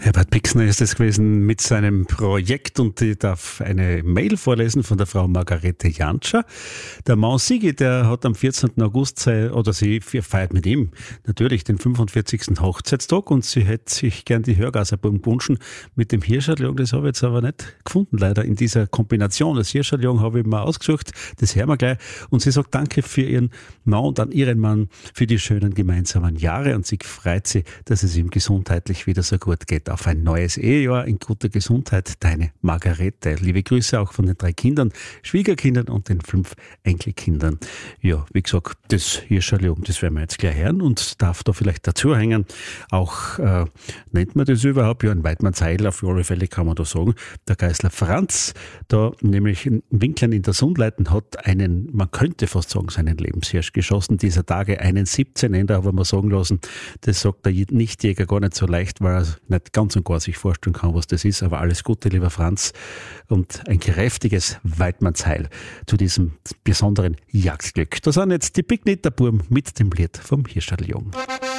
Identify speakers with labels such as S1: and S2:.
S1: Herbert Pixner ist es gewesen mit seinem Projekt und ich darf eine Mail vorlesen von der Frau Margarete Jantscher. Der Mann Sigi, der hat am 14. August sie feiert mit ihm natürlich den 45. Hochzeitstag und sie hätte sich gern die Hörgaserbuben gewünscht mit dem Hirscherljung. Das habe ich jetzt aber nicht gefunden, leider in dieser Kombination. Das Hirscherljung habe ich mal ausgesucht, das hören wir gleich. Und sie sagt danke für ihren Mann und an ihren Mann für die schönen gemeinsamen Jahre und sie freut sich, dass es ihm gesundheitlich wieder so gut geht. Auf ein neues Ehejahr in guter Gesundheit, deine Margarete. Liebe Grüße auch von den 3 Kindern, Schwiegerkindern und den 5 Enkelkindern. Ja, wie gesagt, das Hirscherljung, das werden wir jetzt gleich hören und darf da vielleicht dazu hängen. Auch nennt man das überhaupt, ja, ein Weidmannsheil, auf alle Fälle kann man da sagen. Der Geisler Franz, da nämlich in Winklern in der Sundleiten, hat einen, man könnte fast sagen, seinen Lebenshirsch geschossen. Dieser Tage einen 17-Ender, aber man sagen lassen, das sagt der Nichtjäger gar nicht so leicht, weil er nicht ganz und gar sich vorstellen kann, was das ist. Aber alles Gute, lieber Franz, und ein kräftiges Weidmannsheil zu diesem besonderen Jagdglück. Da sind jetzt die Pignitterburm mit dem Lied vom Hirscherljung.